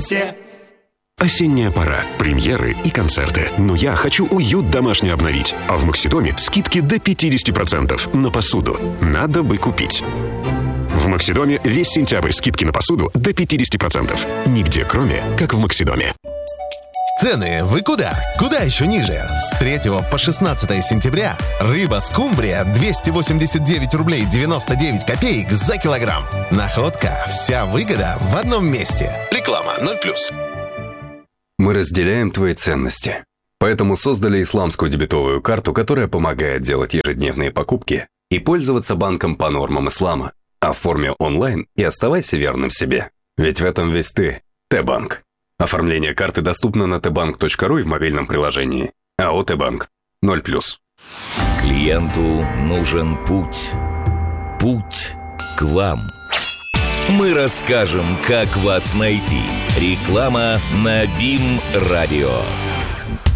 сервисе. Осенняя пора, премьеры и концерты. Но я хочу уют домашний обновить. А в Максидоме скидки до 50% на посуду. Надо бы купить. В Максидоме весь сентябрь скидки на посуду до 50%. Нигде кроме, как в Максидоме. Цены вы куда? Куда еще ниже? С 3 по 16 сентября рыба скумбрия 289 рублей 99 копеек за килограмм. Находка. Вся выгода в одном месте. Реклама 0+. Мы разделяем твои ценности. Поэтому создали исламскую дебетовую карту, которая помогает делать ежедневные покупки и пользоваться банком по нормам ислама. Оформи онлайн и оставайся верным себе. Ведь в этом весь ты. Т-банк. Оформление карты доступно на tbank.ru и в мобильном приложении. АО Т-банк. 0+. Клиенту нужен путь. Путь к вам. Мы расскажем, как вас найти. Реклама на БИМ-радио.